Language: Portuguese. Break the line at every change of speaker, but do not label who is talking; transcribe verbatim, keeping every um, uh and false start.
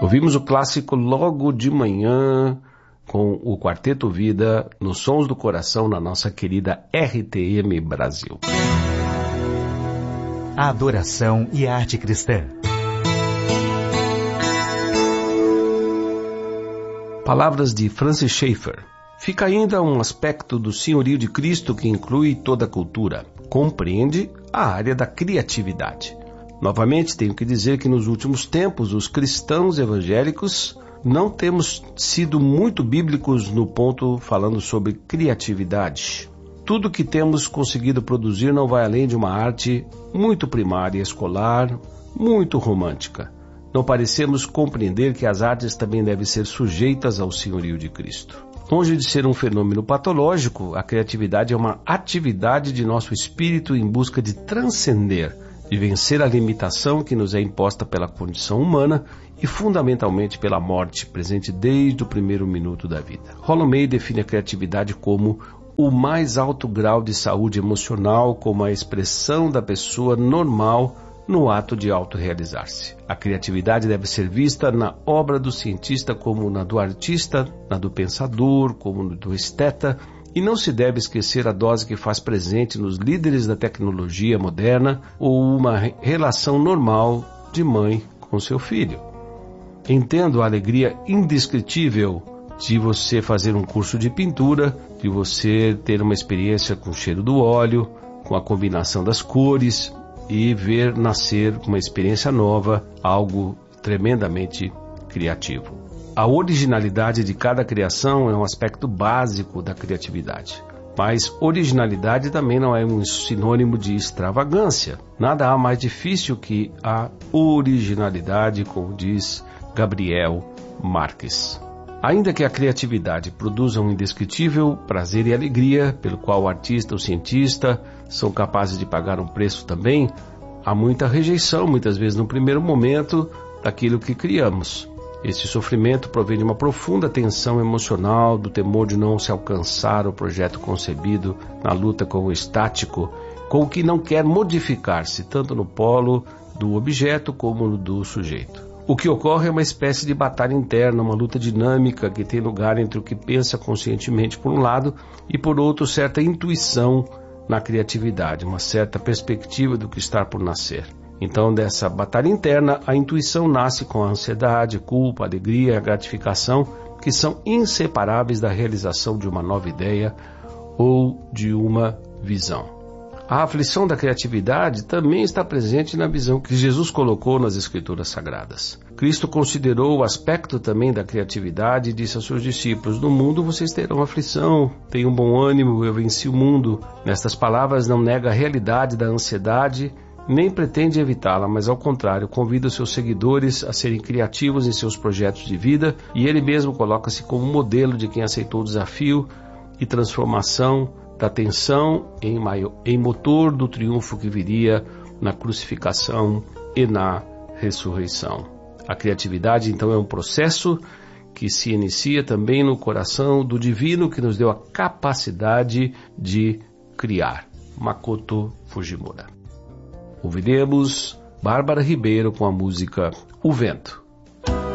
Ouvimos o clássico Logo de Manhã com o Quarteto Vida nos Sons do Coração na nossa querida R T M Brasil.
A adoração e a arte cristã.
Palavras de Francis Schaeffer. Fica ainda um aspecto do senhorio de Cristo que inclui toda a cultura. Compreende a área da criatividade. Novamente, tenho que dizer que nos últimos tempos, os cristãos evangélicos não temos sido muito bíblicos no ponto falando sobre criatividade. Tudo que temos conseguido produzir não vai além de uma arte muito primária, escolar, muito romântica. Não parecemos compreender que as artes também devem ser sujeitas ao senhorio de Cristo. Longe de ser um fenômeno patológico, a criatividade é uma atividade de nosso espírito em busca de transcender, de vencer a limitação que nos é imposta pela condição humana e fundamentalmente pela morte, presente desde o primeiro minuto da vida. Rollo May define a criatividade como o mais alto grau de saúde emocional, como a expressão da pessoa normal no ato de autorrealizar-se. A criatividade deve ser vista na obra do cientista como na do artista, na do pensador, como na do esteta, e não se deve esquecer a dose que faz presente nos líderes da tecnologia moderna ou uma relação normal de mãe com seu filho. Entendo a alegria indescritível de você fazer um curso de pintura, de você ter uma experiência com o cheiro do óleo, com a combinação das cores e ver nascer uma experiência nova, algo tremendamente criativo. A originalidade de cada criação é um aspecto básico da criatividade. Mas originalidade também não é um sinônimo de extravagância. Nada há mais difícil que a originalidade, como diz Gabriel Marques. Ainda que a criatividade produza um indescritível prazer e alegria, pelo qual o artista ou cientista são capazes de pagar um preço também, há muita rejeição, muitas vezes no primeiro momento, daquilo que criamos. Esse sofrimento provém de uma profunda tensão emocional, do temor de não se alcançar o projeto concebido na luta com o estático, com o que não quer modificar-se, tanto no polo do objeto como no do sujeito. O que ocorre é uma espécie de batalha interna, uma luta dinâmica que tem lugar entre o que pensa conscientemente por um lado e por outro certa intuição na criatividade, uma certa perspectiva do que está por nascer. Então, dessa batalha interna, a intuição nasce com a ansiedade, culpa, alegria e a gratificação, que são inseparáveis da realização de uma nova ideia ou de uma visão. A aflição da criatividade também está presente na visão que Jesus colocou nas Escrituras Sagradas. Cristo considerou o aspecto também da criatividade e disse aos seus discípulos: no mundo vocês terão aflição, tenham bom ânimo, eu venci o mundo. Nestas palavras não nega a realidade da ansiedade, nem pretende evitá-la, mas ao contrário, convida os seus seguidores a serem criativos em seus projetos de vida, e ele mesmo coloca-se como modelo de quem aceitou o desafio e transformação da tensão em, maior, em motor do triunfo que viria na crucificação e na ressurreição. A criatividade, então, é um processo que se inicia também no coração do divino que nos deu a capacidade de criar. Makoto Fujimura. Ouviremos Bárbara Ribeiro com a música O Vento.